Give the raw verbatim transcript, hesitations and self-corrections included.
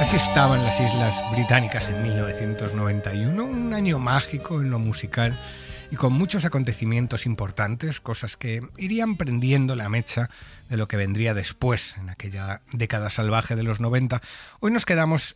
Así estaban las Islas Británicas en mil novecientos noventa y uno, un año mágico en lo musical y con muchos acontecimientos importantes, cosas que irían prendiendo la mecha de lo que vendría después, en aquella década salvaje de los noventa. Hoy nos quedamos